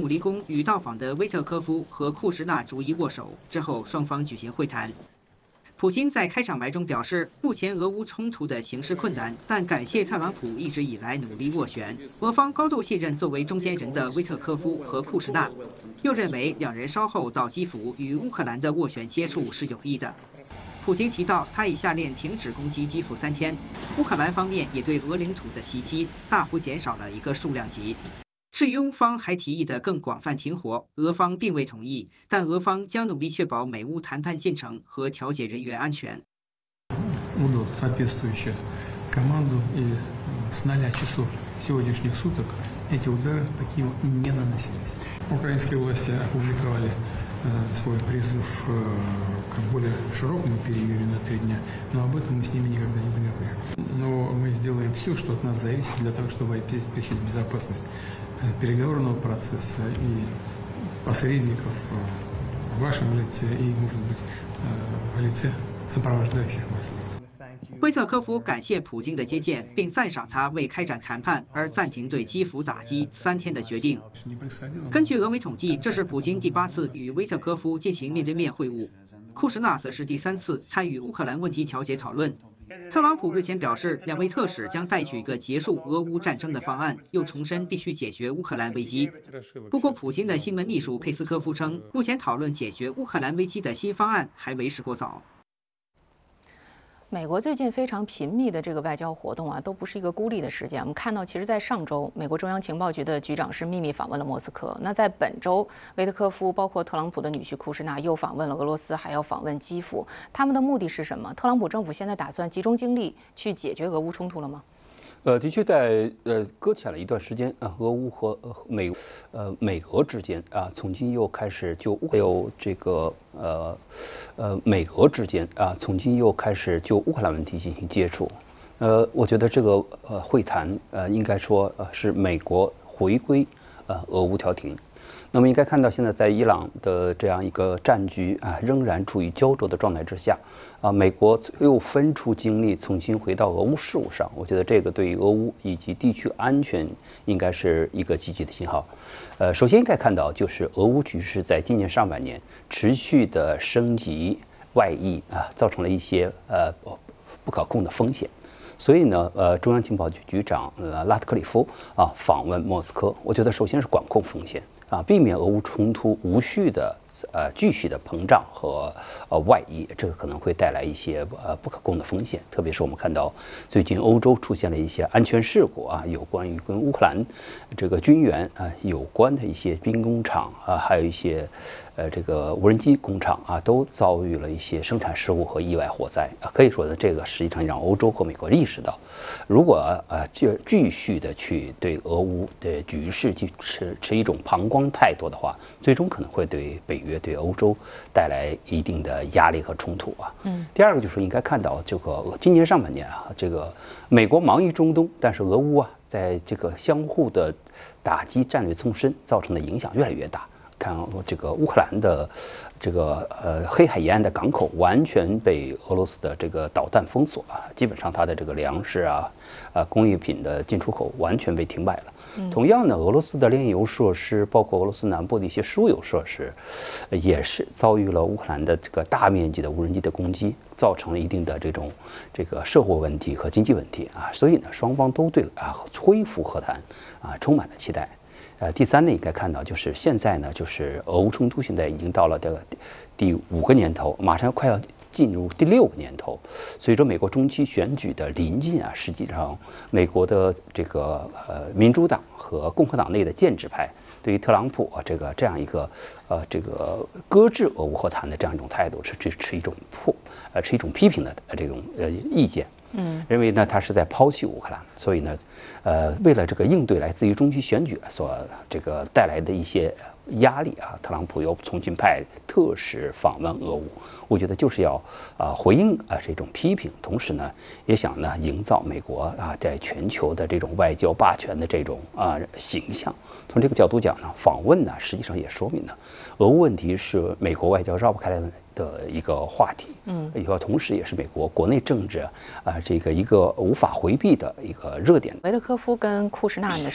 姆林宫与到访的威特科夫和库什纳逐一握手，之后双方举行会谈。普京在开场白中表示，目前俄乌冲突的形势困难，但感谢特朗普一直以来努力斡旋。俄方高度信任作为中间人的威特科夫和库什纳，又认为两人稍后到基辅与乌克兰的斡旋接触是有益的。普京提到，他已下令停止攻击基辅3天，乌克兰方面也对俄领土的袭击大幅减少了一个数量级。至于乌方还提议的更广泛停火，俄方并未同意，但俄方将努力确保美乌谈判进程和调解人员安全。 Команду и с 0 часов сегодняшних суток эти удары по Киеву не наносились. Украинские власти опубликовали свой призыв к более широкому периоду на 3 дня, но об этом мы с ними никогда не договаривали. Но мы сделаем все, что от нас зависит, для того, чтобы обеспечить безопасность переговорного процесса и посредников в вашем лице и, может быть, в лице сопровождающих вас лиц. 威特科夫感谢普京的接见，并赞赏他为开展谈判而暂停对基辅打击3天的决定。根据俄媒统计，这是普京第8次与威特科夫进行面对面会晤，库什纳则是第3次参与乌克兰问题调解讨论。特朗普日前表示，两位特使将带去一个结束俄乌战争的方案，又重申必须解决乌克兰危机。不过，普京的新闻秘书佩斯科夫称，目前讨论解决乌克兰危机的新方案还为时过早。 美国最近非常频密的这个外交活动啊，都不是一个孤立的事件。我们看到，其实，在上周，美国中央情报局的局长是秘密访问了莫斯科。那在本周，维特科夫包括特朗普的女婿库什纳又访问了俄罗斯，还要访问基辅。他们的目的是什么？特朗普政府现在打算集中精力去解决俄乌冲突了吗？ 的确在搁浅了一段时间啊，俄乌和美俄之间啊，从今又开始就还有这个美俄之间啊，从今又开始就乌克兰问题进行接触。我觉得这个会谈应该说是美国回归俄乌调停。那么应该看到，现在在伊朗的这样一个战局啊，仍然处于焦灼的状态之下啊，美国又分出精力重新回到俄乌事务上，我觉得这个对于俄乌以及地区安全应该是一个积极的信号。首先应该看到，就是俄乌局势在今年上半年持续的升级外溢啊，造成了一些不可控的风险。所以呢，中央情报局局长拉特克里夫啊访问莫斯科，我觉得首先是管控风险啊，避免俄乌冲突无序的继续的膨胀和外溢，这个可能会带来一些不可控的风险。特别是我们看到最近欧洲出现了一些安全事故啊，有关于跟乌克兰这个军援啊有关的一些兵工厂啊，还有一些这个无人机工厂啊，都遭遇了一些生产事故和意外火灾啊。可以说呢，这个实际上让欧洲和美国意识到，如果继续的去对俄乌的局势持一种旁观态度的话，最终可能会对北约、对欧洲带来一定的压力和冲突啊。第二个就是应该看到这个今年上半年啊，这个美国忙于中东，但是俄乌啊，在这个相互的打击战略纵深造成的影响越来越大。看这个乌克兰的这个黑海沿岸的港口完全被俄罗斯的这个导弹封锁啊，基本上它的这个粮食啊工业品的进出口完全被停摆了。同样呢，俄罗斯的炼油设施，包括俄罗斯南部的一些输油设施，也是遭遇了乌克兰的这个大面积的无人机的攻击，造成了一定的这个社会问题和经济问题啊。所以呢，双方都对恢复和谈啊充满了期待。第三呢，应该看到就是现在呢，就是俄乌冲突现在已经到了这个第5个年头，马上快要进入第6个年头。随着美国中期选举的临近啊，实际上美国的这个民主党和共和党内的建制派对于特朗普这样一个这个搁置俄乌和谈的这样一种态度，持一种批评的这种意见。认为呢他是在抛弃乌克兰，所以呢，为了这个应对来自于中期选举所这个带来的一些压力啊，特朗普又重新派特使访问俄乌，我觉得就是要回应这种批评，同时呢也想呢营造美国在全球的这种外交霸权的这种形象。从这个角度讲呢，访问呢实际上也说明了俄乌问题是美国外交绕不开来的一个话题，以后同时也是美国国内政治这个一个无法回避的一个热点。 维特科夫跟库什纳呢